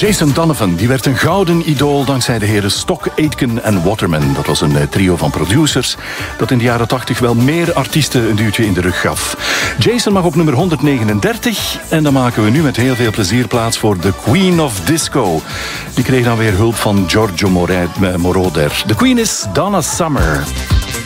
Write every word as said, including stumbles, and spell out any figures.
Jason Donovan die werd een gouden idool dankzij de heren Stock, Aitken en Waterman. Dat was een trio van producers dat in de jaren tachtig wel meer artiesten een duwtje in de rug gaf. Jason mag op nummer honderdnegenendertig en dan maken we nu met heel veel plezier plaats voor The Queen of Disco. Die kreeg dan weer hulp van Giorgio Moroder. De Queen is Donna Summer.